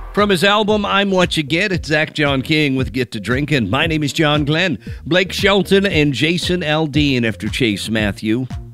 From his album, I'm What You Get, it's Zach John King with Get to Drinkin'. My name is John Glenn. Blake Shelton and Jason Aldean after Chase Matthew.